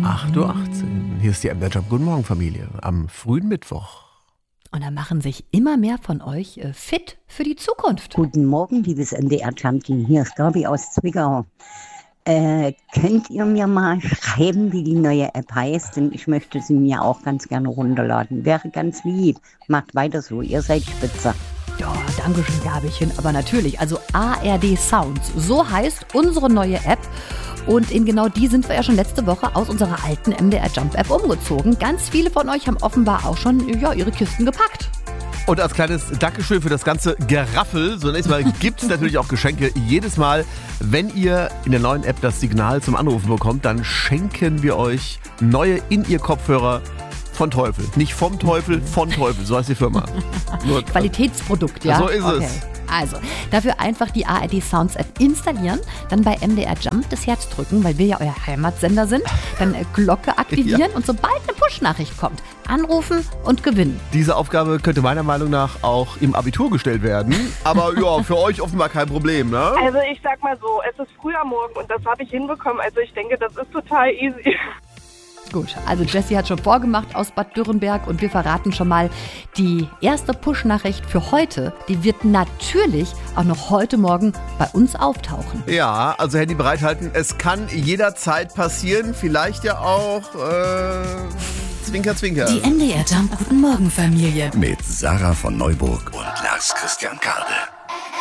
8:18 Uhr. Hier ist die MDR Jump. Guten Morgen, Familie. Am frühen Mittwoch. Und da machen sich immer mehr von euch fit für die Zukunft. Guten Morgen, liebes MDR Jumpteam. Hier ist Gabi aus Zwickau. Könnt ihr mir mal schreiben, wie die neue App heißt? Denn ich möchte sie mir auch ganz gerne runterladen. Wäre ganz lieb. Macht weiter so, ihr seid spitze. Ja, danke schön, Gabelchen. Aber natürlich, also ARD Sounds, so heißt unsere neue App. Und in genau die sind wir ja schon letzte Woche aus unserer alten MDR Jump App umgezogen. Ganz viele von euch haben offenbar auch schon ihre Kisten gepackt. Und als kleines Dankeschön für das ganze Geraffel, zunächst mal gibt es natürlich auch Geschenke. Jedes Mal, wenn ihr in der neuen App das Signal zum Anrufen bekommt, dann schenken wir euch neue In-Ear-Kopfhörer von Teufel. Nicht vom Teufel, von Teufel, so heißt die Firma. Nur Qualitätsprodukt, ja? So ist es. Also, dafür einfach die ARD Sounds App installieren, dann bei MDR Jump das Herz drücken, weil wir ja euer Heimatsender sind, dann Glocke aktivieren und sobald eine Push-Nachricht kommt, anrufen und gewinnen. Diese Aufgabe könnte meiner Meinung nach auch im Abitur gestellt werden, aber ja, für euch offenbar kein Problem, ne? Also ich sag mal so, es ist früh am Morgen und das habe ich hinbekommen, also ich denke, das ist total easy. Gut, also Jessie hat schon vorgemacht aus Bad Dürrenberg und wir verraten schon mal, die erste Push-Nachricht für heute, die wird natürlich auch noch heute Morgen bei uns auftauchen. Ja, also Handy bereithalten, es kann jederzeit passieren, vielleicht ja auch, Zwinker, Zwinker. Die MDR Jump Guten Morgen Familie. Mit Sarah von Neuburg und Lars Christian Karde.